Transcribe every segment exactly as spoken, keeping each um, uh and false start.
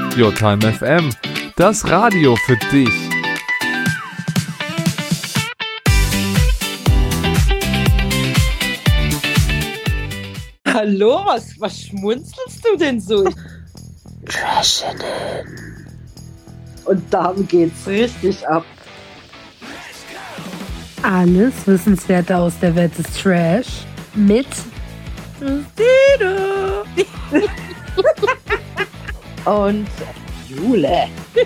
Your Time F M, das Radio für dich. Hallo, was, was schmunzelst du denn so? Und darum geht's richtig ab. Alles Wissenswerte aus der Welt des Trash mit Christine und Jule.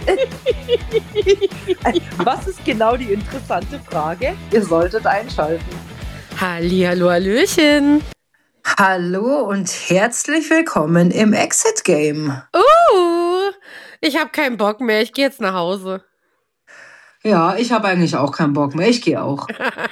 Was ist genau die interessante Frage? Ihr solltet einschalten. Hallihallo, Hallöchen. Hallo und herzlich willkommen im Exit Game. Uh, ich habe keinen Bock mehr. Ich gehe jetzt nach Hause. Ja, ich habe eigentlich auch keinen Bock mehr. Ich gehe auch.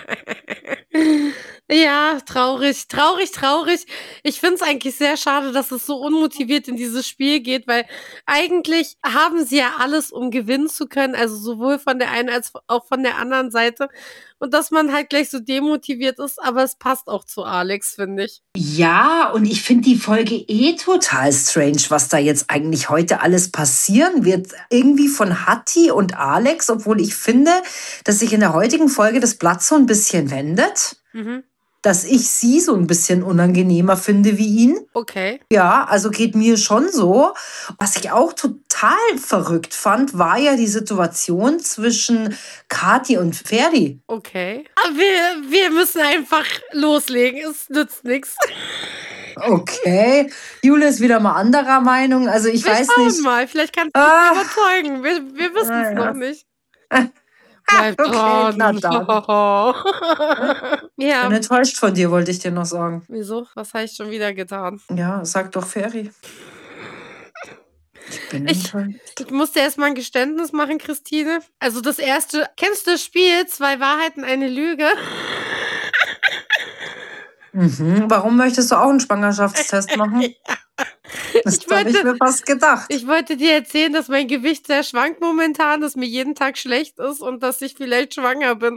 Ja, traurig, traurig, traurig. Ich finde es eigentlich sehr schade, dass es so unmotiviert in dieses Spiel geht, weil eigentlich haben sie ja alles, um gewinnen zu können, also sowohl von der einen als auch von der anderen Seite. Und dass man halt gleich so demotiviert ist, aber es passt auch zu Alex, finde ich. Ja, und ich finde die Folge eh total strange, was da jetzt eigentlich heute alles passieren wird. Irgendwie von Hatti und Alex, obwohl ich finde, dass sich in der heutigen Folge das Blatt so ein bisschen wendet. Mhm. Dass ich sie so ein bisschen unangenehmer finde wie ihn. Okay. Ja, also geht mir schon so. Was ich auch total verrückt fand, war ja die Situation zwischen Kathi und Ferdi. Okay. Aber wir, wir müssen einfach loslegen. Es nützt nichts. Okay. Jule ist wieder mal anderer Meinung. Also ich wir weiß schauen nicht. mal. Vielleicht kannst du mich Ah. überzeugen. Wir, wir wissen es Ah, ja. noch nicht. Bleib Okay, dran. na dann. Ja. Ich bin enttäuscht von dir, wollte ich dir noch sagen. Wieso? Was habe ich schon wieder getan? Ja, sag doch Ferdi. Ich bin Ich- enttäuscht. Ich musste erstmal ein Geständnis machen, Christine. Also das erste, kennst du das Spiel Zwei Wahrheiten, eine Lüge? Mhm. Warum möchtest du auch einen Schwangerschaftstest machen? Das Ich habe ich wollte- mir fast gedacht. Ich wollte dir erzählen, dass mein Gewicht sehr schwankt momentan, dass mir jeden Tag schlecht ist und dass ich vielleicht schwanger bin.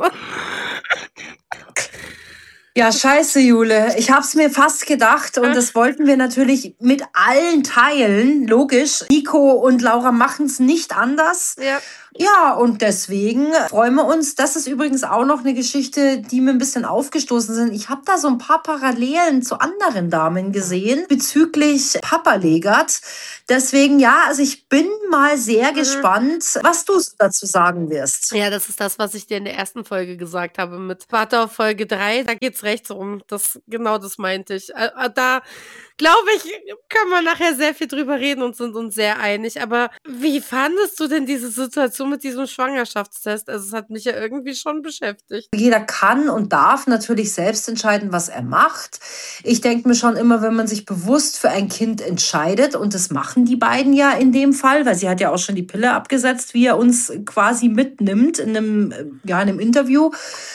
Ja, scheiße, Jule. Ich hab's mir fast gedacht und das wollten wir natürlich mit allen teilen. Logisch. Nico und Laura machen's nicht anders. Ja. Ja, und deswegen freuen wir uns. Das ist übrigens auch noch eine Geschichte, die mir ein bisschen aufgestoßen sind. Ich habe da so ein paar Parallelen zu anderen Damen gesehen bezüglich Papa Legert. Deswegen, ja, also ich bin mal sehr Mhm. gespannt, was du dazu sagen wirst. Ja, das ist das, was ich dir in der ersten Folge gesagt habe mit Warte auf Folge drei. Da geht's rechts um. Das, genau das meinte ich. Äh, äh, Da, glaube ich, können wir nachher sehr viel drüber reden und sind uns sehr einig. Aber wie fandest du denn diese Situation mit diesem Schwangerschaftstest? Also es hat mich ja irgendwie schon beschäftigt. Jeder kann und darf natürlich selbst entscheiden, was er macht. Ich denke mir schon immer, wenn man sich bewusst für ein Kind entscheidet, und das machen die beiden ja in dem Fall, weil sie hat ja auch schon die Pille abgesetzt, wie er uns quasi mitnimmt in einem, äh, ja, in einem Interview.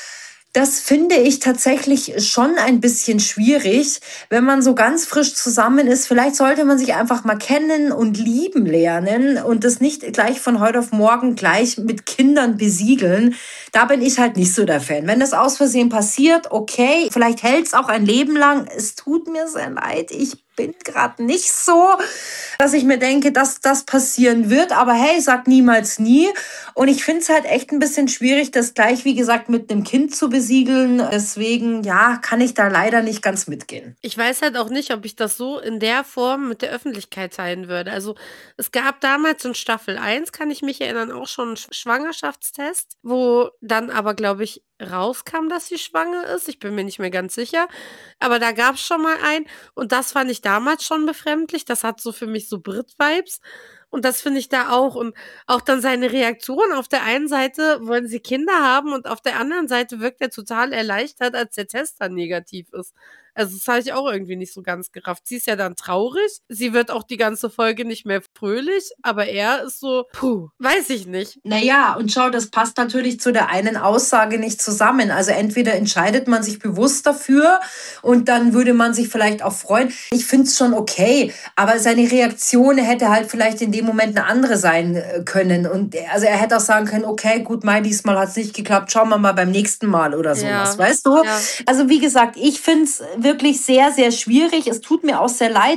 Das finde ich tatsächlich schon ein bisschen schwierig, wenn man so ganz frisch zusammen ist. Vielleicht sollte man sich einfach mal kennen und lieben lernen und das nicht gleich von heute auf morgen gleich mit Kindern besiegeln. Da bin ich halt nicht so der Fan. Wenn das aus Versehen passiert, okay, vielleicht hält es auch ein Leben lang. Es tut mir sehr leid. Ich bin gerade nicht so, dass ich mir denke, dass das passieren wird. Aber hey, sag niemals nie. Und ich finde es halt echt ein bisschen schwierig, das gleich, wie gesagt, mit einem Kind zu besiegeln. Deswegen, ja, kann ich da leider nicht ganz mitgehen. Ich weiß halt auch nicht, ob ich das so in der Form mit der Öffentlichkeit teilen würde. Also es gab damals in Staffel eins, kann ich mich erinnern, auch schon einen Sch- Schwangerschaftstest, wo dann aber, glaube ich, rauskam, dass sie schwanger ist. Ich bin mir nicht mehr ganz sicher. Aber da gab es schon mal einen. Und das fand ich damals schon befremdlich. Das hat so für mich so Brit-Vibes. Und das finde ich da auch. Und auch dann seine Reaktion. Auf der einen Seite wollen sie Kinder haben und auf der anderen Seite wirkt er total erleichtert, als der Test dann negativ ist. Also das habe ich auch irgendwie nicht so ganz gerafft. Sie ist ja dann traurig. Sie wird auch die ganze Folge nicht mehr fröhlich. Aber er ist so, puh, weiß ich nicht. Naja, und schau, das passt natürlich zu der einen Aussage nicht zusammen. Also entweder entscheidet man sich bewusst dafür und dann würde man sich vielleicht auch freuen. Ich finde es schon okay, aber seine Reaktion hätte halt vielleicht in dem Moment eine andere sein äh, können. Und er- also er hätte auch sagen können, okay, gut, mein, diesmal hat es nicht geklappt, schauen wir mal beim nächsten Mal oder sowas, Ja, weißt du? ja. Also wie gesagt, ich finde es wirklich sehr, sehr schwierig. Es tut mir auch sehr leid,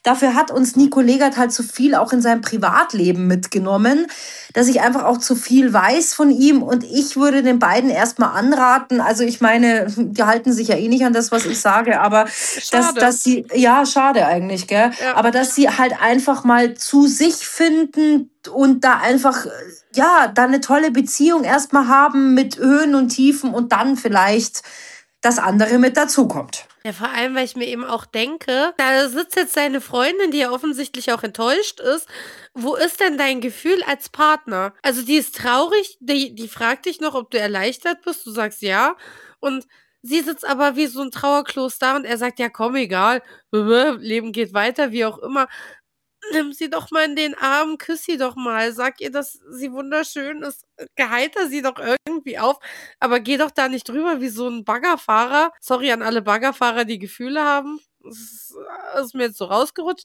Dafür hat uns Nico Legert halt zu viel auch in seinem Privatleben mitgenommen, dass ich einfach auch zu viel weiß von ihm. Und ich würde den beiden erstmal anraten, also ich meine, die halten sich ja eh nicht an das, was ich sage, aber dass, dass sie, ja, schade eigentlich, gell? Ja. Aber dass sie halt einfach mal zu sich finden und da einfach, ja, da eine tolle Beziehung erstmal haben mit Höhen und Tiefen und dann vielleicht das andere mit dazukommt. Ja, vor allem, weil ich mir eben auch denke, da sitzt jetzt deine Freundin, die ja offensichtlich auch enttäuscht ist. Wo ist denn dein Gefühl als Partner? Also die ist traurig, die, die fragt dich noch, ob du erleichtert bist. Du sagst ja. Und sie sitzt aber wie so ein Trauerkloß da und er sagt, ja komm, egal, Leben geht weiter, wie auch immer. Nimm sie doch mal in den Arm, küss sie doch mal, sag ihr, dass sie wunderschön ist, geheiter sie doch irgendwie auf, aber geh doch da nicht drüber wie so ein Baggerfahrer. Sorry an alle Baggerfahrer, die Gefühle haben. Das ist, das ist mir jetzt so rausgerutscht.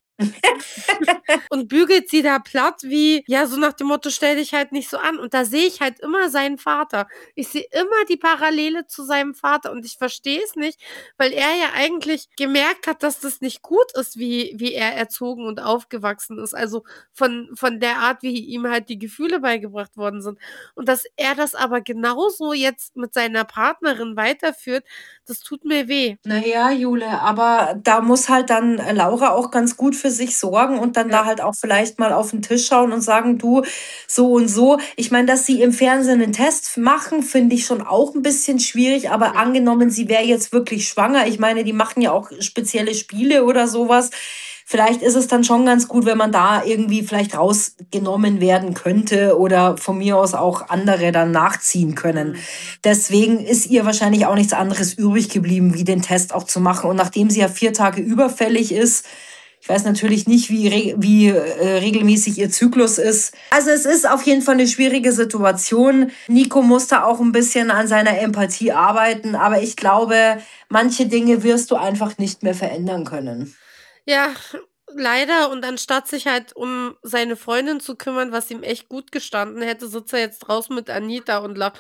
Und bügelt sie da platt wie, ja, so nach dem Motto, stell dich halt nicht so an. Und da sehe ich halt immer seinen Vater. Ich sehe immer die Parallele zu seinem Vater und ich verstehe es nicht, weil er ja eigentlich gemerkt hat, dass das nicht gut ist, wie, wie er erzogen und aufgewachsen ist. Also von, von der Art, wie ihm halt die Gefühle beigebracht worden sind. Und dass er das aber genauso jetzt mit seiner Partnerin weiterführt, das tut mir weh. Naja, Jule, aber da muss halt dann Laura auch ganz gut für sich sorgen und dann Ja. da halt auch vielleicht mal auf den Tisch schauen und sagen, du, so und so. Ich meine, dass sie im Fernsehen einen Test machen, finde ich schon auch ein bisschen schwierig, aber Ja. angenommen, sie wäre jetzt wirklich schwanger, ich meine, die machen ja auch spezielle Spiele oder sowas. Vielleicht ist es dann schon ganz gut, wenn man da irgendwie vielleicht rausgenommen werden könnte oder von mir aus auch andere dann nachziehen können. Deswegen ist ihr wahrscheinlich auch nichts anderes übrig geblieben, wie den Test auch zu machen. Und nachdem sie ja vier Tage überfällig ist, ich weiß natürlich nicht, wie, re wie äh, regelmäßig ihr Zyklus ist. Also es ist auf jeden Fall eine schwierige Situation. Nico muss da auch ein bisschen an seiner Empathie arbeiten, aber ich glaube, manche Dinge wirst du einfach nicht mehr verändern können. Ja, leider. Und anstatt sich halt um seine Freundin zu kümmern, was ihm echt gut gestanden hätte, sitzt er jetzt draußen mit Anita und lacht.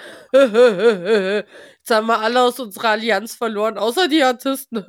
Jetzt haben wir alle aus unserer Allianz verloren, außer die Artisten.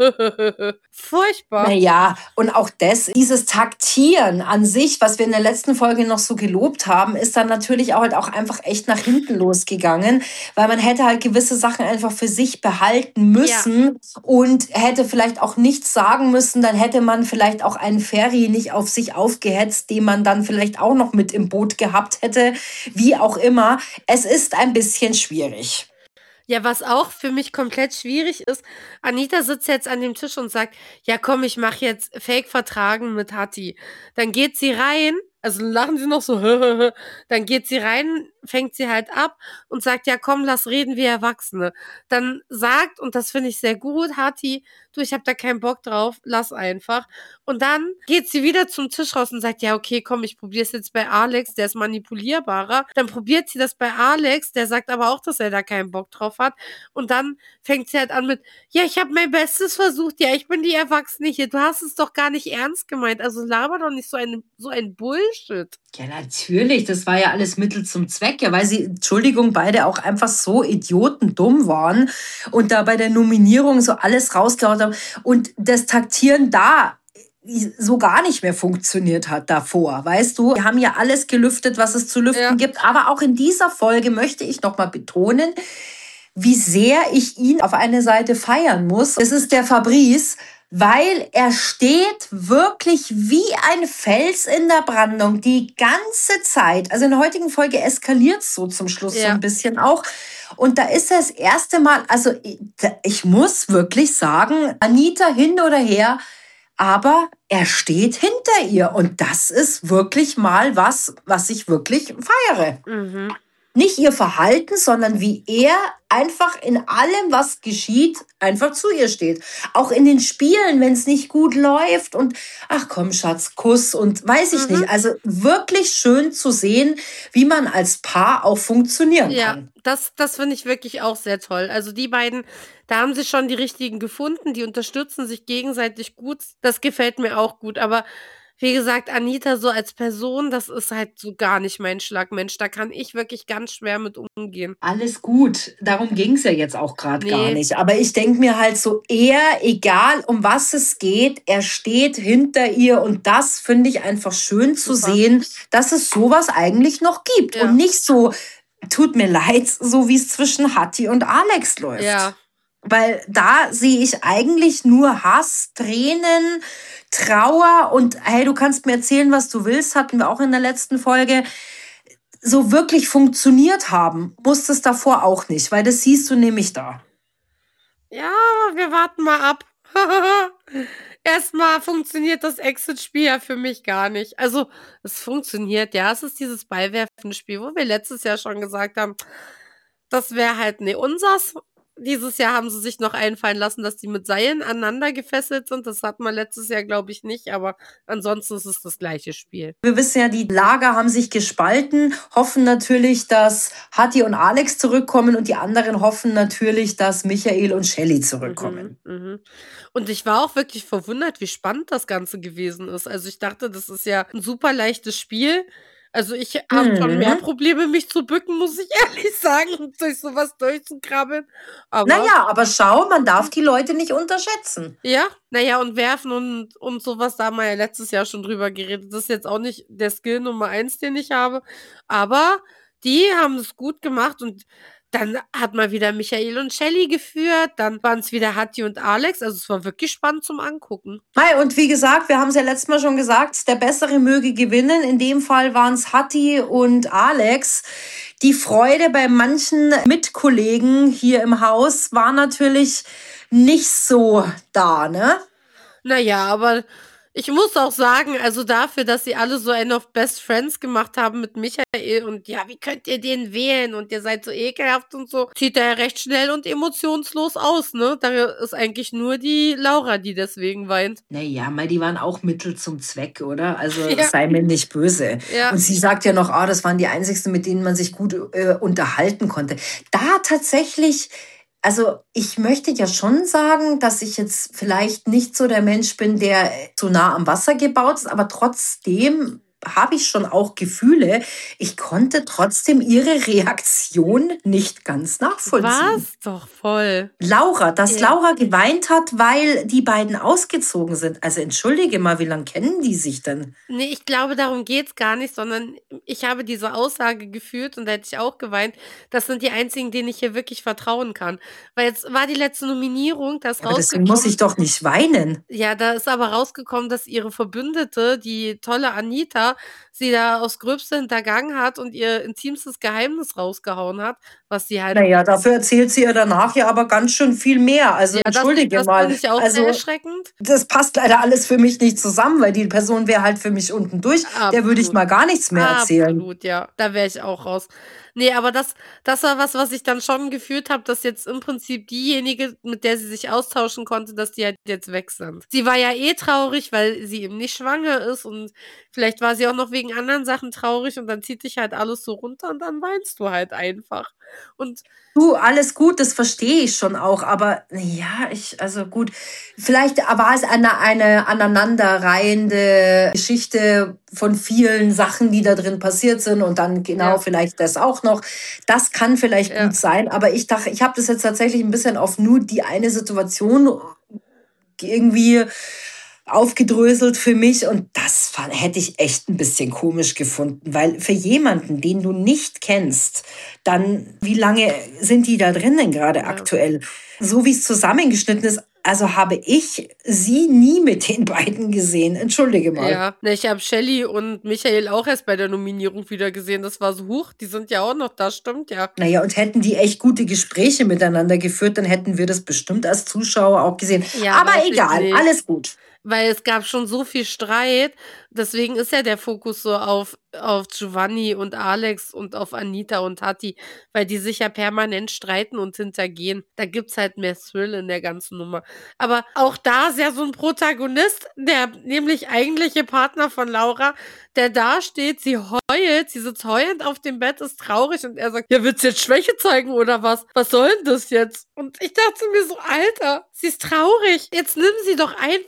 Furchtbar. Naja, und auch das, dieses Taktieren an sich, was wir in der letzten Folge noch so gelobt haben, ist dann natürlich auch halt auch einfach echt nach hinten losgegangen, weil man hätte halt gewisse Sachen einfach für sich behalten müssen und hätte vielleicht auch nichts sagen müssen, dann hätte man vielleicht auch einen Ferry nicht auf sich aufgehetzt, den man dann vielleicht auch noch mit im Boot gehabt hätte, wie auch immer. Es ist ein bisschen schwierig. Ja, was auch für mich komplett schwierig ist, Anita sitzt jetzt an dem Tisch und sagt, ja komm, ich mache jetzt Fake-Vertragen mit Hatti. Dann geht sie rein, also lachen sie noch so, dann geht sie rein, fängt sie halt ab und sagt, ja komm, lass reden wie Erwachsene. Dann sagt, und das finde ich sehr gut, Hatti, du, ich habe da keinen Bock drauf, lass einfach. Und dann geht sie wieder zum Tisch raus und sagt, ja okay, komm, ich probiere es jetzt bei Alex, der ist manipulierbarer. Dann probiert sie das bei Alex, der sagt aber auch, dass er da keinen Bock drauf hat. Und dann fängt sie halt an mit, ja, ich habe mein Bestes versucht, ja, ich bin die Erwachsene hier, du hast es doch gar nicht ernst gemeint, also laber doch nicht so ein, so ein Bullshit. Ja, natürlich, das war ja alles Mittel zum Zweck, ja, weil sie, Entschuldigung, beide auch einfach so idiotendumm waren und da bei der Nominierung so alles rausgehauen haben und das Taktieren da so gar nicht mehr funktioniert hat davor, weißt du? Wir haben ja alles gelüftet, was es zu lüften Ja. gibt, aber auch in dieser Folge möchte ich nochmal betonen, wie sehr ich ihn auf eine Seite feiern muss. Es ist der Fabrice, weil er steht wirklich wie ein Fels in der Brandung die ganze Zeit. Also in der heutigen Folge eskaliert es so zum Schluss so Ja. ein bisschen auch. Und da ist er das erste Mal, also ich, ich muss wirklich sagen, Anita hin oder her, aber er steht hinter ihr. Und das ist wirklich mal was, was ich wirklich feiere. Mhm. Nicht ihr Verhalten, sondern wie er einfach in allem, was geschieht, einfach zu ihr steht. Auch in den Spielen, wenn es nicht gut läuft und ach komm, Schatz, Kuss und weiß ich Mhm. nicht. Also wirklich schön zu sehen, wie man als Paar auch funktionieren Ja, kann. das, das finde ich wirklich auch sehr toll. Also die beiden, da haben sie schon die richtigen gefunden, die unterstützen sich gegenseitig gut. Das gefällt mir auch gut. Aber wie gesagt, Anita so als Person, das ist halt so gar nicht mein Schlagmensch. Da kann ich wirklich ganz schwer mit umgehen. Alles gut, darum ging es ja jetzt auch gerade gar Nee. nicht. Aber ich denke mir halt so, er, egal um was es geht, er steht hinter ihr und das finde ich einfach schön zu Super. sehen, dass es sowas eigentlich noch gibt Ja. und nicht so, tut mir leid, so wie es zwischen Hatti und Alex läuft. Ja. Weil da sehe ich eigentlich nur Hass, Tränen, Trauer und hey, du kannst mir erzählen, was du willst, hatten wir auch in der letzten Folge. So wirklich funktioniert haben, muss es davor auch nicht, weil das siehst du nämlich da. Ja, wir warten mal ab. Erstmal funktioniert das Exit-Spiel ja für mich gar nicht. Also, es funktioniert, ja. Es ist dieses Beiwerfen-Spiel, wo wir letztes Jahr schon gesagt haben, das wäre halt ne unsers. Dieses Jahr haben sie sich noch einfallen lassen, dass die mit Seilen aneinander gefesselt sind. Das hatten wir letztes Jahr, glaube ich, nicht, aber ansonsten ist es das gleiche Spiel. Wir wissen ja, die Lager haben sich gespalten, hoffen natürlich, dass Hatti und Alex zurückkommen und die anderen hoffen natürlich, dass Michael und Shelly zurückkommen. Mhm, mhm. Und ich war auch wirklich verwundert, wie spannend das Ganze gewesen ist. Also ich dachte, das ist ja ein super leichtes Spiel. Also ich habe schon mehr Mhm. Probleme, mich zu bücken, muss ich ehrlich sagen, und durch sowas durchzukrabbeln. Aber Naja, aber schau, man darf die Leute nicht unterschätzen. ja, naja, und werfen und, und sowas, da haben wir ja letztes Jahr schon drüber geredet. Das ist jetzt auch nicht der Skill Nummer eins, den ich habe. Aber die haben es gut gemacht und dann hat mal wieder Michael und Shelly geführt, dann waren es wieder Hatti und Alex. Also es war wirklich spannend zum Angucken. Mei, und wie gesagt, wir haben es ja letztes Mal schon gesagt, der Bessere möge gewinnen. In dem Fall waren es Hatti und Alex. Die Freude bei manchen Mitkollegen hier im Haus war natürlich nicht so da, ne? Naja, aber ich muss auch sagen, also dafür, dass sie alle so einen auf Best Friends gemacht haben mit Michael und ja, wie könnt ihr den wählen und ihr seid so ekelhaft und so, sieht er ja recht schnell und emotionslos aus, ne? Da ist eigentlich nur die Laura, die deswegen weint. Naja, mei, die waren auch Mittel zum Zweck, oder? Also Ja. sei mir nicht böse. Ja. Und sie sagt ja noch, ah, das waren die einzigsten, mit denen man sich gut äh, unterhalten konnte. Da tatsächlich, also ich möchte ja schon sagen, dass ich jetzt vielleicht nicht so der Mensch bin, der so nah am Wasser gebaut ist, aber trotzdem habe ich schon auch Gefühle. Ich konnte trotzdem ihre Reaktion nicht ganz nachvollziehen. Was? Doch voll. Laura, dass Ja. Laura geweint hat, weil die beiden ausgezogen sind. Also entschuldige mal, wie lange kennen die sich denn? Nee, ich glaube, darum geht's gar nicht, sondern ich habe diese Aussage gefühlt und da hätte ich auch geweint. Das sind die einzigen, denen ich hier wirklich vertrauen kann. Weil jetzt war die letzte Nominierung, da ist Aber deswegen rausgekommen. muss ich doch nicht weinen. Ja, da ist aber rausgekommen, dass ihre Verbündete, die tolle Anita, sie da aufs Gröbste hintergangen hat und ihr intimstes Geheimnis rausgehauen hat, was sie halt. Naja, dafür erzählt sie ja danach ja aber ganz schön viel mehr. Also Ja, das, entschuldige das mal. fand ich auch also sehr erschreckend. das passt leider alles für mich nicht zusammen, weil die Person wäre halt für mich unten durch. Der würde ich Absolut. mal gar nichts mehr erzählen. Absolut, ja. Da wäre ich auch raus. Nee, aber das, das war was, was ich dann schon gefühlt habe, dass jetzt im Prinzip diejenige, mit der sie sich austauschen konnte, dass die halt jetzt weg sind. Sie war ja eh traurig, weil sie eben nicht schwanger ist und vielleicht war sie auch noch wegen anderen Sachen traurig und dann zieht dich halt alles so runter und dann weinst du halt einfach. Und Du, alles gut, das verstehe ich schon auch, aber ja, ich, also gut, vielleicht war es eine, eine aneinanderreihende Geschichte von vielen Sachen, die da drin passiert sind und dann genau Ja. vielleicht das auch noch. Das kann vielleicht Ja. gut sein, aber ich dachte, ich habe das jetzt tatsächlich ein bisschen auf nur die eine Situation irgendwie aufgedröselt für mich und das fand, hätte ich echt ein bisschen komisch gefunden, weil für jemanden, den du nicht kennst, dann, wie lange sind die da drinnen gerade Ja. aktuell? So wie es zusammengeschnitten ist, also habe ich sie nie mit den beiden gesehen. Entschuldige mal. ja, ne, ich habe Shelly und Michael auch erst bei der Nominierung wieder gesehen. Das war so, huch, die sind ja auch noch da, stimmt ja. Naja, und hätten die echt gute Gespräche miteinander geführt, dann hätten wir das bestimmt als Zuschauer auch gesehen. Ja, Aber weiß ich egal, nicht. alles gut. Weil es gab schon so viel Streit. Deswegen ist ja der Fokus so auf, auf Giovanni und Alex und auf Anita und Hatti, weil die sich ja permanent streiten und hintergehen. Da gibt's halt mehr Thrill in der ganzen Nummer. Aber auch da ist ja so ein Protagonist, der nämlich eigentliche Partner von Laura, der da steht, sie heult, sie sitzt heulend auf dem Bett, ist traurig und er sagt, ja, willst du jetzt Schwäche zeigen oder was? Was soll denn das jetzt? Und ich dachte mir so, Alter, sie ist traurig. Jetzt nimm sie doch einfach mal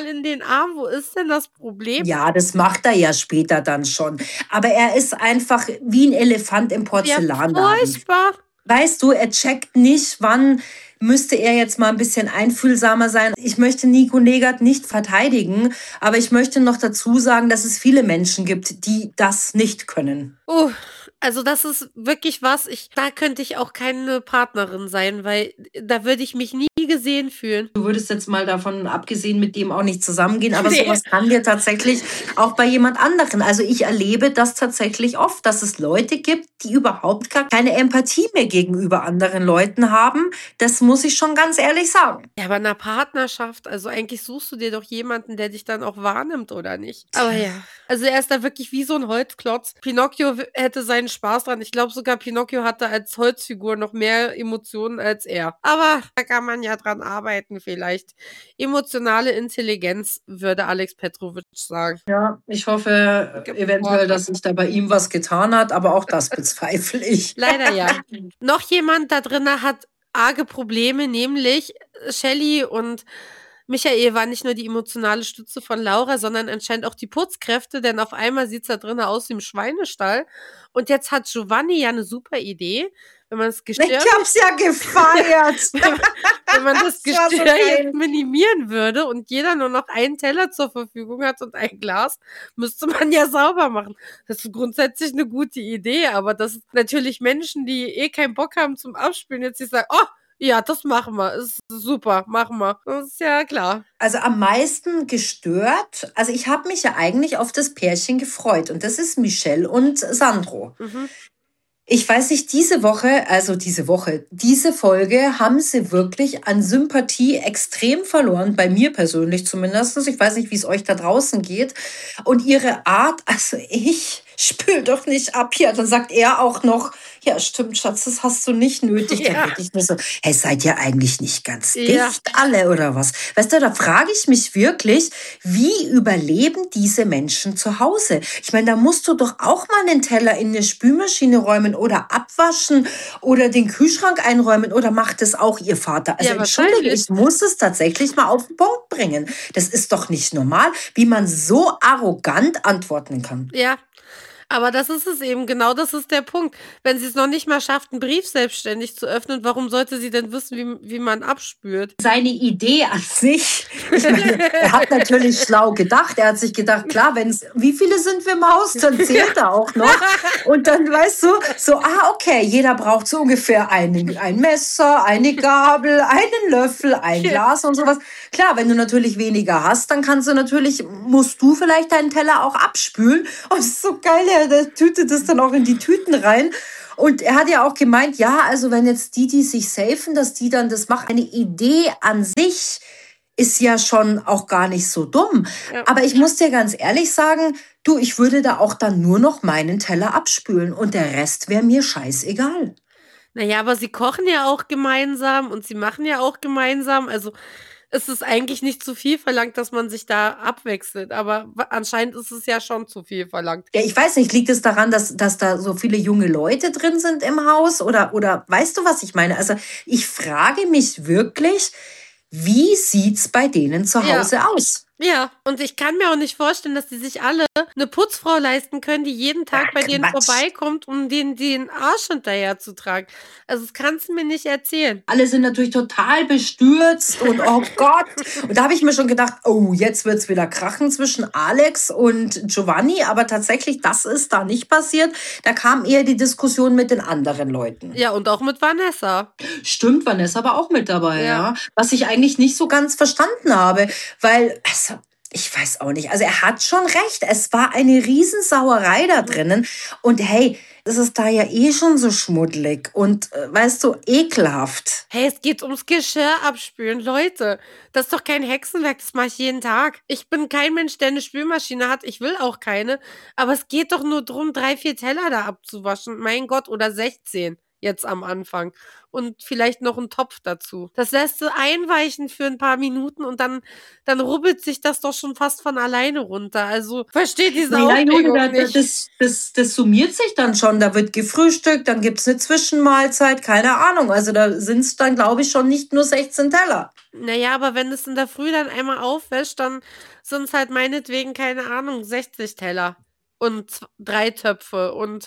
mal in den Arm. Wo ist denn das Problem? Ja, das macht er ja später dann schon. Aber er ist einfach wie ein Elefant im Ja, Porzellanladen. furchtbar. Weißt du, er checkt nicht, wann müsste er jetzt mal ein bisschen einfühlsamer sein. Ich möchte Nico Negert nicht verteidigen, aber ich möchte noch dazu sagen, dass es viele Menschen gibt, die das nicht können. Oh, also das ist wirklich was, ich, da könnte ich auch keine Partnerin sein, weil da würde ich mich nie gesehen fühlen. Du würdest jetzt mal davon abgesehen mit dem auch nicht zusammengehen, aber Nee. sowas kann dir tatsächlich auch bei jemand anderen. Also ich erlebe das tatsächlich oft, dass es Leute gibt, die überhaupt gar keine Empathie mehr gegenüber anderen Leuten haben. Das muss ich schon ganz ehrlich sagen. Ja, aber in einer Partnerschaft, also eigentlich suchst du dir doch jemanden, der dich dann auch wahrnimmt, oder nicht? Aber ja, also er ist da wirklich wie so ein Holzklotz. Pinocchio w- hätte seinen Spaß dran. Ich glaube sogar, Pinocchio hatte als Holzfigur noch mehr Emotionen als er. Aber da kann man ja dran arbeiten vielleicht. Emotionale Intelligenz, würde Alex Petrovic sagen. Ja, ich hoffe Gibt eventuell, Worte. dass sich da bei ihm was getan hat, aber auch das bezweifle ich. Leider ja. Noch jemand da drin hat arge Probleme, nämlich Shelley und Michael waren nicht nur die emotionale Stütze von Laura, sondern anscheinend auch die Putzkräfte, denn auf einmal sieht's da drinnen aus wie im Schweinestall. Und jetzt hat Giovanni ja eine super Idee, wenn man das Ich Gestirn, hab's ja gefeiert. wenn man das Das war so Gestirn geil. jetzt minimieren würde und jeder nur noch einen Teller zur Verfügung hat und ein Glas, müsste man ja sauber machen. Das ist grundsätzlich eine gute Idee, aber das ist natürlich Menschen, die eh keinen Bock haben zum Abspülen, jetzt nicht sagen, oh, ja, das machen wir, ist super, machen wir. Das ist ja klar. Also am meisten gestört, also ich habe mich ja eigentlich auf das Pärchen gefreut und das ist Michelle und Sandro. Mhm. Ich weiß nicht, diese Woche, also diese Woche, diese Folge haben sie wirklich an Sympathie extrem verloren, bei mir persönlich zumindest. Ich weiß nicht, wie es euch da draußen geht. Und ihre Art, also ich spül doch nicht ab hier. Dann sagt er auch noch, ja stimmt, Schatz, das hast du nicht nötig. Ja. Dann denk ich mir so, hey, seid ihr eigentlich nicht ganz Ja. dicht alle oder was? Weißt du, da frage ich mich wirklich, wie überleben diese Menschen zu Hause? Ich meine, da musst du doch auch mal einen Teller in eine Spülmaschine räumen oder abwaschen oder den Kühlschrank einräumen oder macht es auch ihr Vater? Also Ja, entschuldige, wahrscheinlich. ich muss es tatsächlich mal auf den Punkt bringen. Das ist doch nicht normal, wie man so arrogant antworten kann. Ja, aber das ist es eben, genau das ist der Punkt. Wenn sie es noch nicht mal schafft, einen Brief selbstständig zu öffnen, warum sollte sie denn wissen, wie, wie man abspült? Seine Idee an sich, ich meine, er hat natürlich schlau gedacht. Er hat sich gedacht, klar, wenn es, wie viele sind wir im Haus, dann zählt er auch noch. Und dann weißt du, so, ah, okay, jeder braucht so ungefähr ein, ein Messer, eine Gabel, einen Löffel, ein Glas und sowas. Klar, wenn du natürlich weniger hast, dann kannst du natürlich, musst du vielleicht deinen Teller auch abspülen. Und es ist so geil, er der tütet das dann auch in die Tüten rein. Und er hat ja auch gemeint, ja, also wenn jetzt die, die sich safen, dass die dann das machen. Eine Idee an sich ist ja schon auch gar nicht so dumm. Ja. Aber ich muss dir ganz ehrlich sagen, du, ich würde da auch dann nur noch meinen Teller abspülen und der Rest wäre mir scheißegal. Naja, aber sie kochen ja auch gemeinsam und sie machen ja auch gemeinsam. Also es ist eigentlich nicht zu viel verlangt, dass man sich da abwechselt. Aber wa- anscheinend ist es ja schon zu viel verlangt. Ja, ich weiß nicht, liegt es daran, dass, dass da so viele junge Leute drin sind im Haus? Oder, oder weißt du, was ich meine? Also ich frage mich wirklich, wie sieht's bei denen zu Ja. Hause aus? Ja, und ich kann mir auch nicht vorstellen, dass die sich alle eine Putzfrau leisten können, die jeden Tag Ach, bei denen Quatsch. vorbeikommt, um denen den Arsch hinterher zu tragen. Also das kannst du mir nicht erzählen. Alle sind natürlich total bestürzt und oh Gott. Und da habe ich mir schon gedacht, oh, jetzt wird's wieder krachen zwischen Alex und Giovanni. Aber tatsächlich, das ist da nicht passiert. Da kam eher die Diskussion mit den anderen Leuten. Ja, und auch mit Vanessa. Stimmt, Vanessa war auch mit dabei, Ja. ja. Was ich eigentlich nicht so ganz verstanden habe, weil, also, ich weiß auch nicht. Also er hat schon recht. Es war eine Riesensauerei da drinnen. Und hey, es ist da ja eh schon so schmuddelig und, äh, weißt du, ekelhaft. Hey, es geht ums Geschirr abspülen. Leute, das ist doch kein Hexenwerk, das mache ich jeden Tag. Ich bin kein Mensch, der eine Spülmaschine hat. Ich will auch keine. Aber es geht doch nur drum, drei, vier Teller da abzuwaschen. Mein Gott, oder sechzehn. jetzt am Anfang. Und vielleicht noch einen Topf dazu. Das lässt du einweichen für ein paar Minuten und dann, dann rubbelt sich das doch schon fast von alleine runter. Also versteht diese Naja, Julia, Aufregung da, da, nicht. das, das, das summiert sich dann schon. Da wird gefrühstückt, dann gibt's eine Zwischenmahlzeit, keine Ahnung. Also da sind's dann, glaube ich, schon nicht nur sechzehn Teller. Naja, aber wenn es in der Früh dann einmal aufwäscht, dann sind es halt meinetwegen, keine Ahnung, sechzig Teller und z- drei Töpfe und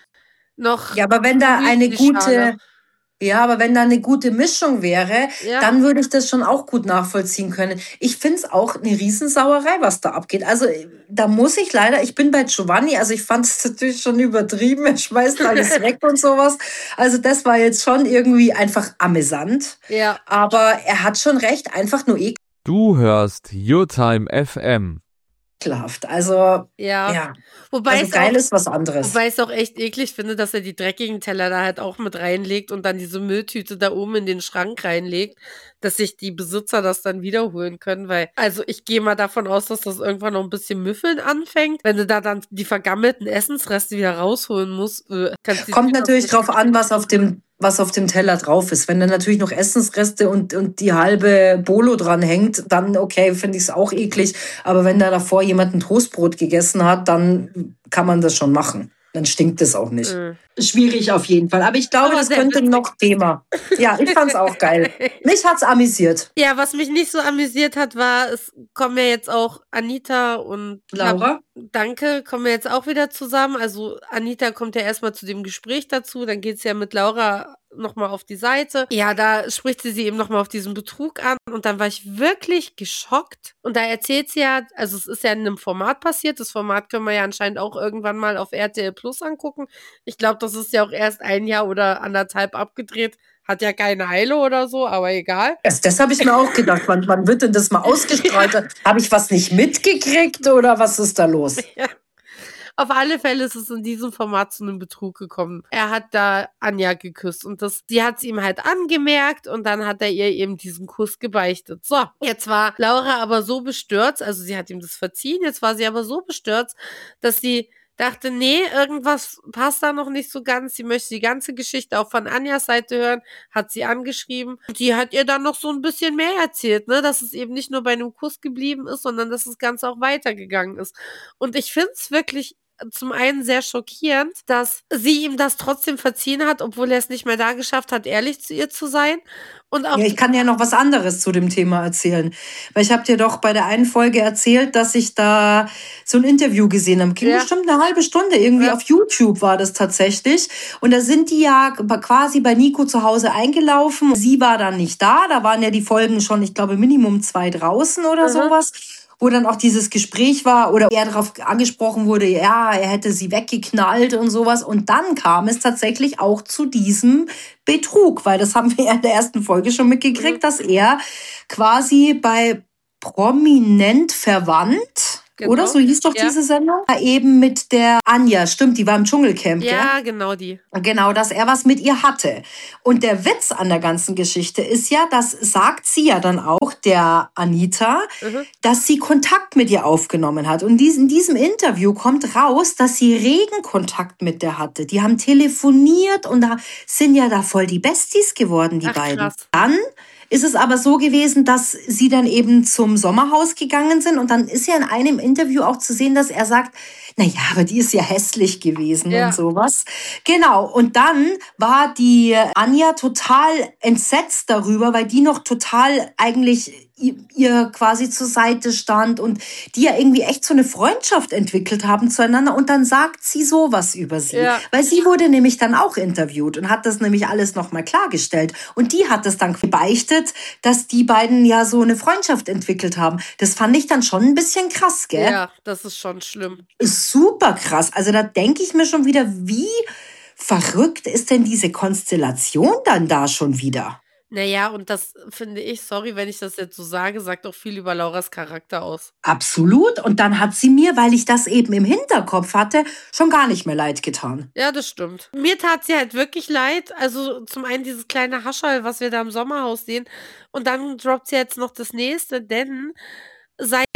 noch Ja, aber wenn da eine Müslischale. gute, ja, aber wenn da eine gute Mischung wäre, Ja. dann würde ich das schon auch gut nachvollziehen können. Ich find's auch eine Riesensauerei, was da abgeht. Also da muss ich leider, ich bin bei Giovanni, also ich fand es natürlich schon übertrieben, er schmeißt alles weg und sowas. Also das war jetzt schon irgendwie einfach amüsant. Ja. Aber er hat schon recht, einfach nur Du hörst YourTime F M. ekelhaft. Also Ja. ja, Wobei also es geil auch, ist was anderes. wobei ich es auch echt eklig finde, dass er die dreckigen Teller da halt auch mit reinlegt und dann diese Mülltüte da oben in den Schrank reinlegt, dass sich die Besitzer das dann wiederholen können, weil, also ich gehe mal davon aus, dass das irgendwann noch ein bisschen müffeln anfängt. Wenn du da dann die vergammelten Essensreste wieder rausholen musst, äh, kannst du die Kommt Tüte natürlich aus- drauf an, was auf dem was auf dem Teller drauf ist. Wenn da natürlich noch Essensreste und, und die halbe Bolo dran hängt, dann okay, finde ich es auch eklig. Aber wenn da davor jemand ein Toastbrot gegessen hat, dann kann man das schon machen. Dann stinkt es auch nicht. Äh. Schwierig auf jeden Fall. Aber ich glaube, Aber das sehr könnte witzig. noch Thema. Ja, ich fand's auch geil. Mich hat's amüsiert. Ja, was mich nicht so amüsiert hat, war, es kommen ja jetzt auch Anita und Laura? Danke, kommen wir jetzt auch wieder zusammen. Also Anita kommt ja erstmal zu dem Gespräch dazu, dann geht's ja mit Laura nochmal auf die Seite. Ja, da spricht sie sie eben nochmal auf diesen Betrug an und dann war ich wirklich geschockt. Und da erzählt sie ja, also es ist ja in einem Format passiert, das Format können wir ja anscheinend auch irgendwann mal auf R T L Plus angucken. Ich glaube, das ist ja auch erst ein Jahr oder anderthalb abgedreht. Hat ja keine Eile oder so, aber egal. Das, das habe ich mir auch gedacht. Wann, wann wird denn das mal ausgestrahlt? Habe ich was nicht mitgekriegt oder was ist da los? Ja. Auf alle Fälle ist es in diesem Format zu einem Betrug gekommen. Er hat da Anja geküsst und das, die hat es ihm halt angemerkt und dann hat er ihr eben diesen Kuss gebeichtet. So, jetzt war Laura aber so bestürzt, also sie hat ihm das verziehen, jetzt war sie aber so bestürzt, dass sie dachte, nee, irgendwas passt da noch nicht so ganz. Sie möchte die ganze Geschichte auch von Anjas Seite hören, hat sie angeschrieben. Die hat ihr dann noch so ein bisschen mehr erzählt, ne, dass es eben nicht nur bei einem Kuss geblieben ist, sondern dass das Ganze auch weitergegangen ist. Und ich finde es wirklich zum einen sehr schockierend, dass sie ihm das trotzdem verziehen hat, obwohl er es nicht mehr da geschafft hat, ehrlich zu ihr zu sein. Und auch Ja, ich kann ja noch was anderes zu dem Thema erzählen. Weil ich habe dir doch bei der einen Folge erzählt, dass ich da so ein Interview gesehen habe. Ging Ja. bestimmt eine halbe Stunde. Irgendwie Ja. auf YouTube war das tatsächlich. Und da sind die ja quasi bei Nico zu Hause eingelaufen. Sie war dann nicht da. Da waren ja die Folgen schon, ich glaube, Minimum zwei draußen oder Mhm. sowas. Wo dann auch dieses Gespräch war oder er darauf angesprochen wurde, ja, er hätte sie weggeknallt und sowas. Und dann kam es tatsächlich auch zu diesem Betrug, weil das haben wir ja in der ersten Folge schon mitgekriegt, Mhm. dass er quasi bei Prominent verwandt, Genau. oder? So hieß doch Ja. diese Sendung. Eben mit der Anja, stimmt, die war im Dschungelcamp, gell? ja, genau die. Genau, dass er was mit ihr hatte. Und der Witz an der ganzen Geschichte ist ja, das sagt sie ja dann auch, der Anita, Mhm. dass sie Kontakt mit ihr aufgenommen hat. Und dies- in diesem Interview kommt raus, dass sie regen Kontakt mit der hatte. Die haben telefoniert und da sind ja da voll die Besties geworden, die Ach, beiden. krass. Dann ist es aber so gewesen, dass sie dann eben zum Sommerhaus gegangen sind und dann ist ja in einem Interview auch zu sehen, dass er sagt, na ja, aber die ist ja hässlich gewesen Ja. und sowas. Genau. Und dann war die Anja total entsetzt darüber, weil die noch total eigentlich ihr- ihr quasi zur Seite stand und die ja irgendwie echt so eine Freundschaft entwickelt haben zueinander und dann sagt sie sowas über sie. Ja. Weil sie wurde nämlich dann auch interviewt und hat das nämlich alles nochmal klargestellt. Und die hat das dann beichtet, dass die beiden ja so eine Freundschaft entwickelt haben. Das fand ich dann schon ein bisschen krass, gell? Ja, das ist schon schlimm. Ist super krass. Also da denke ich mir schon wieder, wie verrückt ist denn diese Konstellation dann da schon wieder? Naja, und das finde ich, sorry, wenn ich das jetzt so sage, sagt auch viel über Lauras Charakter aus. Absolut. Und dann hat sie mir, weil ich das eben im Hinterkopf hatte, schon gar nicht mehr leid getan. Ja, das stimmt. Mir tat sie halt wirklich leid. Also zum einen dieses kleine Hascherl, was wir da im Sommerhaus sehen. Und dann droppt sie jetzt noch das nächste, denn seit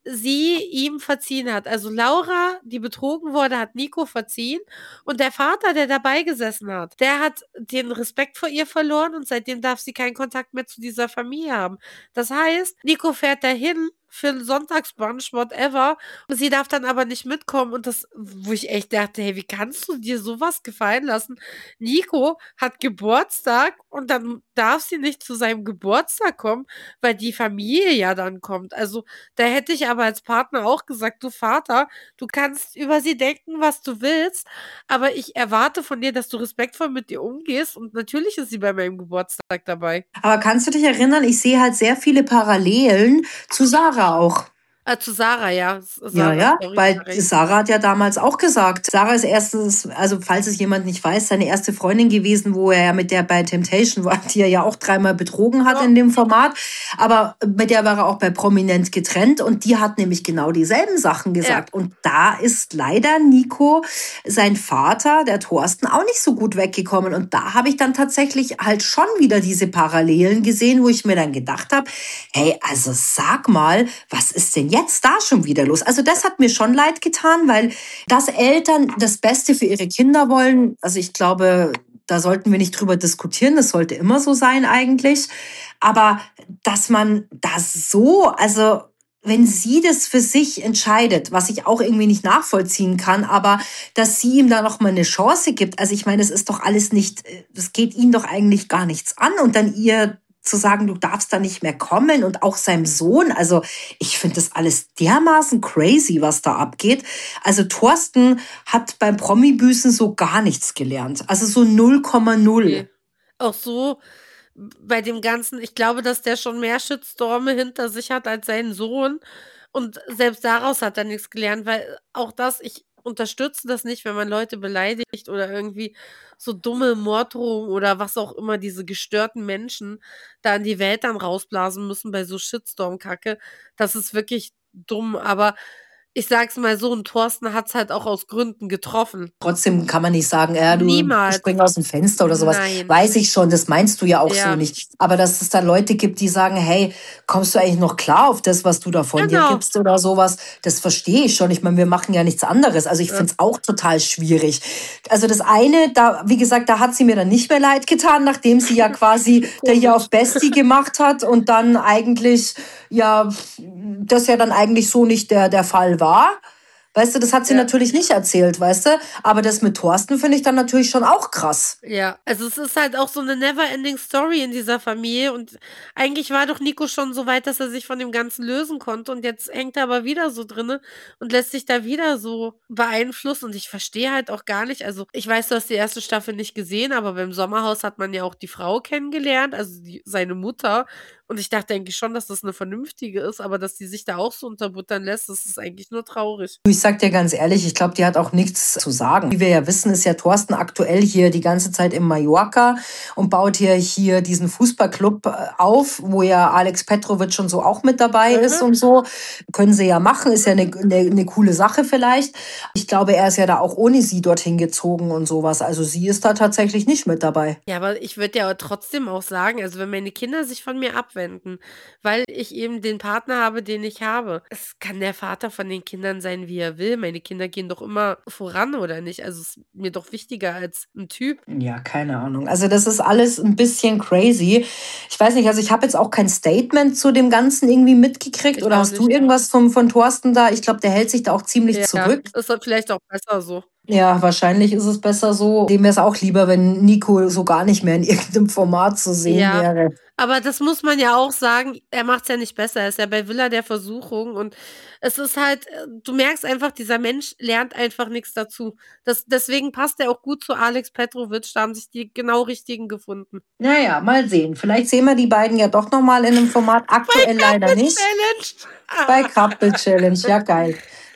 sie ihm verziehen hat. Also Laura, die betrogen wurde, hat Nico verziehen und der Vater, der dabei gesessen hat, der hat den Respekt vor ihr verloren und seitdem darf sie keinen Kontakt mehr zu dieser Familie haben. Das heißt, Nico fährt dahin für einen Sonntagsbrunch, whatever. Und sie darf dann aber nicht mitkommen und das, wo ich echt dachte, hey, wie kannst du dir sowas gefallen lassen? Nico hat Geburtstag und dann darf sie nicht zu seinem Geburtstag kommen, weil die Familie ja dann kommt. Also da hätte ich aber als Partner auch gesagt, du Vater, du kannst über sie denken, was du willst, aber ich erwarte von dir, dass du respektvoll mit ihr umgehst und natürlich ist sie bei meinem Geburtstag dabei. Aber kannst du dich erinnern, ich sehe halt sehr viele Parallelen zu Sarah auch. Äh, zu Sarah, ja. Ja, Sarah, ja, sorry, weil sorry. Sarah hat ja damals auch gesagt, Sarah ist erstens, also falls es jemand nicht weiß, seine erste Freundin gewesen, wo er ja mit der bei Temptation war, die er ja auch dreimal betrogen hat Ja. in dem Format, aber mit der war er auch bei Prominent getrennt und die hat nämlich genau dieselben Sachen gesagt. Und da ist leider Nico, sein Vater, der Thorsten, auch nicht so gut weggekommen und da habe ich dann tatsächlich halt schon wieder diese Parallelen gesehen, wo ich mir dann gedacht habe, hey, also sag mal, was ist denn jetzt da schon wieder los? Also das hat mir schon leid getan, weil dass Eltern das Beste für ihre Kinder wollen, also ich glaube, da sollten wir nicht drüber diskutieren, das sollte immer so sein eigentlich, aber dass man das so, also wenn sie das für sich entscheidet, was ich auch irgendwie nicht nachvollziehen kann, aber dass sie ihm da noch mal eine Chance gibt, also ich meine, es ist doch alles nicht, es geht ihn doch eigentlich gar nichts an und dann ihr zu sagen, du darfst da nicht mehr kommen und auch seinem Sohn, also ich finde das alles dermaßen crazy, was da abgeht. Also Thorsten hat beim Promi-Büßen so gar nichts gelernt, also so null Komma null. Nee. Auch so bei dem Ganzen, ich glaube, dass der schon mehr Shitstorme hinter sich hat als sein Sohn und selbst daraus hat er nichts gelernt, weil auch das, ich unterstütze das nicht, wenn man Leute beleidigt oder irgendwie so dumme Morddrohungen oder was auch immer diese gestörten Menschen da in die Welt dann rausblasen müssen bei so Shitstorm-Kacke. Das ist wirklich dumm, aber ich sag's mal so, und Thorsten hat's halt auch aus Gründen getroffen. Trotzdem kann man nicht sagen, ja, du Niemals. spring aus dem Fenster oder sowas. Nein. Weiß ich schon, das meinst du ja auch Ja. so nicht. Aber dass es da Leute gibt, die sagen, hey, kommst du eigentlich noch klar auf das, was du da von dir Genau. gibst oder sowas? Das verstehe ich schon. Ich meine, wir machen ja nichts anderes. Also ich Ja. finde es auch total schwierig. Also das eine, da, wie gesagt, da hat sie mir dann nicht mehr leid getan, nachdem sie ja quasi da hier auf Bestie gemacht hat und dann eigentlich, ja, das ja dann eigentlich so nicht der, der Fall war. Weißt du, das hat sie Ja. natürlich nicht erzählt, weißt du? Aber das mit Thorsten finde ich dann natürlich schon auch krass. Ja, also es ist halt auch so eine never-ending Story in dieser Familie und eigentlich war doch Nico schon so weit, dass er sich von dem Ganzen lösen konnte und jetzt hängt er aber wieder so drinne und lässt sich da wieder so beeinflussen und ich verstehe halt auch gar nicht, also ich weiß, du hast die erste Staffel nicht gesehen, aber beim Sommerhaus hat man ja auch die Frau kennengelernt, also die, seine Mutter und ich dachte eigentlich schon, dass das eine vernünftige ist, aber dass die sich da auch so unterbuttern lässt, das ist eigentlich nur traurig. Ich sag dir ganz ehrlich, ich glaube, die hat auch nichts zu sagen. Wie wir ja wissen, ist ja Thorsten aktuell hier die ganze Zeit in Mallorca und baut hier, hier diesen Fußballclub äh, auf, wo ja Alex Petrovic schon so auch mit dabei Mhm. ist und so. Können sie ja machen, ist ja eine, eine, eine coole Sache vielleicht. Ich glaube, er ist ja da auch ohne sie dorthin gezogen und sowas. Also sie ist da tatsächlich nicht mit dabei. Ja, aber ich würde ja trotzdem auch sagen, also wenn meine Kinder sich von mir abwenden, weil ich eben den Partner habe, den ich habe, es kann der Vater von den Kindern sein, wie er will. Meine Kinder gehen doch immer voran, oder nicht? Also es ist mir doch wichtiger als ein Typ. Ja, keine Ahnung. Also das ist alles ein bisschen crazy. Ich weiß nicht, also ich habe jetzt auch kein Statement zu dem Ganzen irgendwie mitgekriegt. Ich Oder auch hast du nicht. irgendwas vom, von Thorsten da? Ich glaube, der hält sich da auch ziemlich Ja, zurück. ist halt vielleicht auch besser so. Ja, wahrscheinlich ist es besser so. Dem wäre es auch lieber, wenn Nico so gar nicht mehr in irgendeinem Format zu sehen Ja. wäre. Aber das muss man ja auch sagen, er macht es ja nicht besser. Er ist ja bei Villa der Versuchung und es ist halt, äh, du merkst einfach, dieser Mensch lernt einfach nichts dazu. Das, deswegen passt er auch gut zu Alex Petrovic, da haben sich die genau richtigen gefunden. Naja, mal sehen. Vielleicht sehen wir die beiden ja doch nochmal in einem Format. Aktuell leider nicht. Challenge! Bei Couple Challenge, ja geil.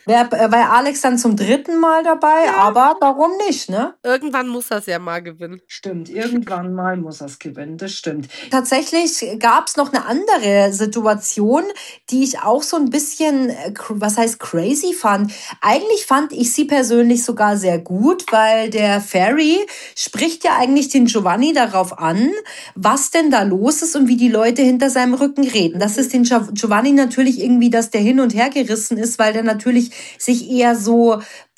Wäre äh, bei Alex dann zum dritten Mal dabei, Ja. aber warum nicht, ne? Irgendwann muss er es ja mal gewinnen. Stimmt, irgendwann mal muss er es gewinnen, das stimmt. Tatsächlich gab es noch eine andere Situation, die ich auch so ein bisschen, äh, cr- was heißt crazy fand. Eigentlich fand ich sie persönlich sogar sehr gut, weil der Ferry spricht ja eigentlich den Giovanni darauf an, was denn da los ist und wie die Leute hinter seinem Rücken reden. Das ist den Gio- Giovanni natürlich irgendwie, dass der hin und her gerissen ist, weil der natürlich sich eher so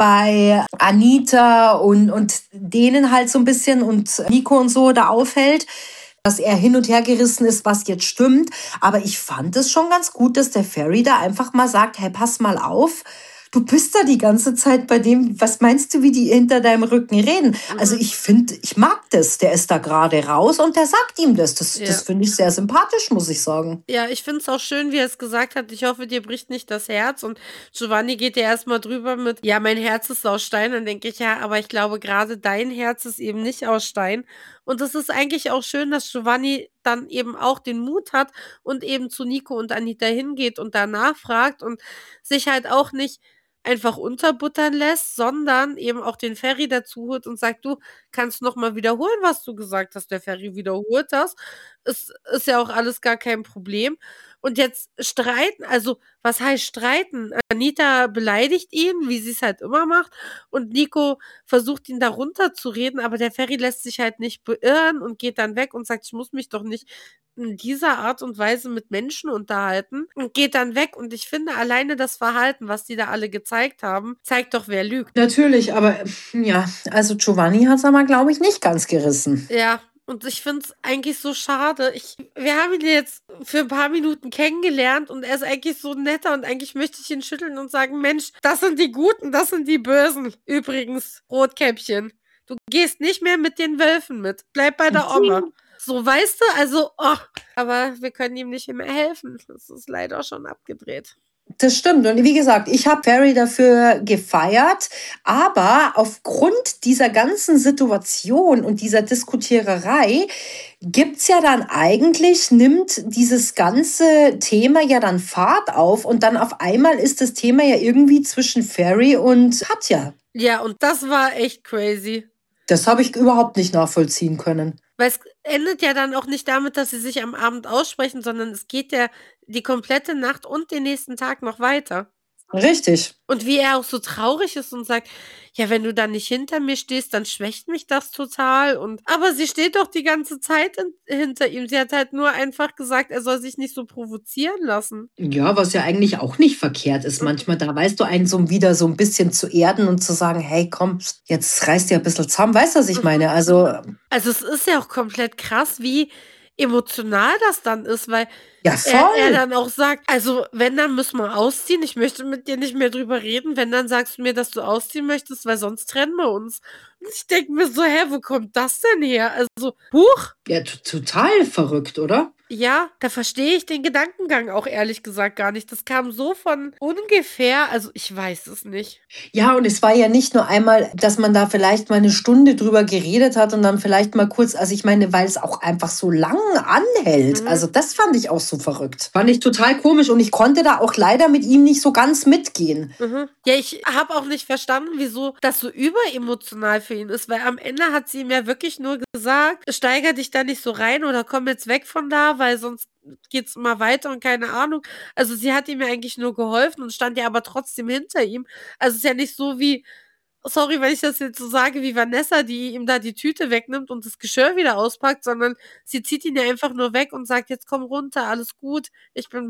bei Anita und, und denen halt so ein bisschen und Nico und so da aufhält, dass er hin und her gerissen ist, was jetzt stimmt. Aber ich fand es schon ganz gut, dass der Ferry da einfach mal sagt, hey, pass mal auf, du bist da die ganze Zeit bei dem, was meinst du, wie die hinter deinem Rücken reden? Also ich finde, ich mag das. Der ist da gerade raus und der sagt ihm das. Das, Ja. das finde ich sehr sympathisch, muss ich sagen. Ja, ich finde es auch schön, wie er es gesagt hat. Ich hoffe, dir bricht nicht das Herz. Und Giovanni geht ja erstmal drüber mit, ja, mein Herz ist aus Stein. Dann denke ich, ja, aber ich glaube, gerade dein Herz ist eben nicht aus Stein. Und es ist eigentlich auch schön, dass Giovanni dann eben auch den Mut hat und eben zu Nico und Anita hingeht und danach fragt und sich halt auch nicht einfach unterbuttern lässt, sondern eben auch den Ferry dazu holt und sagt, du kannst noch mal wiederholen, was du gesagt hast. Der Ferry wiederholt das. Es ist ja auch alles gar kein Problem. Und jetzt streiten, also was heißt streiten? Anita beleidigt ihn, wie sie es halt immer macht. Und Nico versucht ihn da runterzureden, aber der Ferry lässt sich halt nicht beirren und geht dann weg und sagt, ich muss mich doch nicht in dieser Art und Weise mit Menschen unterhalten und geht dann weg. Und ich finde, alleine das Verhalten, was die da alle gezeigt haben, zeigt doch, wer lügt. Natürlich, aber ja, also Giovanni hat es aber, glaube ich, nicht ganz gerissen. Ja, und ich finde es eigentlich so schade. Ich, wir haben ihn jetzt für ein paar Minuten kennengelernt und er ist eigentlich so netter und eigentlich möchte ich ihn schütteln und sagen, Mensch, das sind die Guten, das sind die Bösen. Übrigens, Rotkäppchen, du gehst nicht mehr mit den Wölfen mit. Bleib bei der Oma. So, weißt du, also, oh, aber wir können ihm nicht mehr helfen. Das ist leider schon abgedreht. Das stimmt. Und wie gesagt, ich habe Ferry dafür gefeiert. Aber aufgrund dieser ganzen Situation und dieser Diskutiererei gibt's ja dann eigentlich, nimmt dieses ganze Thema ja dann Fahrt auf. Und dann auf einmal ist das Thema ja irgendwie zwischen Ferry und Katja. Ja, und das war echt crazy. Das habe ich überhaupt nicht nachvollziehen können. Weil es endet ja dann auch nicht damit, dass sie sich am Abend aussprechen, sondern es geht ja die komplette Nacht und den nächsten Tag noch weiter. Richtig. Und wie er auch so traurig ist und sagt, ja, wenn du dann nicht hinter mir stehst, dann schwächt mich das total. Und aber sie steht doch die ganze Zeit in, hinter ihm. Sie hat halt nur einfach gesagt, er soll sich nicht so provozieren lassen. Ja, was ja eigentlich auch nicht verkehrt ist. Manchmal, da weißt du, einen so wieder so ein bisschen zu erden und zu sagen, hey, komm, jetzt reißt dir ein bisschen zusammen. Weißt du, was ich meine? Also, Also es ist ja auch komplett krass, wie emotional das dann ist, weil ja, er, er voll. dann auch sagt, also wenn, dann müssen wir ausziehen. Ich möchte mit dir nicht mehr drüber reden. Wenn, dann sagst du mir, dass du ausziehen möchtest, weil sonst trennen wir uns. Und ich denke mir so, hä, wo kommt das denn her? Also, huch, Ja, t- total verrückt, oder? ja, da verstehe ich den Gedankengang auch ehrlich gesagt gar nicht. Das kam so von ungefähr, also ich weiß es nicht. Ja, und es war ja nicht nur einmal, dass man da vielleicht mal eine Stunde drüber geredet hat und dann vielleicht mal kurz, also ich meine, weil es auch einfach so lang anhält. Mhm. Also das fand ich auch so verrückt. Fand ich total komisch und ich konnte da auch leider mit ihm nicht so ganz mitgehen. Mhm. Ja, ich habe auch nicht verstanden, wieso das so überemotional für ihn ist, weil am Ende hat sie ihm ja wirklich nur gesagt, steiger dich da nicht so rein oder komm jetzt weg von da, weil sonst geht's immer weiter und keine Ahnung. Also sie hat ihm ja eigentlich nur geholfen und stand ja aber trotzdem hinter ihm. Also es ist ja nicht so wie, sorry, wenn ich das jetzt so sage, wie Vanessa, die ihm da die Tüte wegnimmt und das Geschirr wieder auspackt, sondern sie zieht ihn ja einfach nur weg und sagt, jetzt komm runter, alles gut, ich bin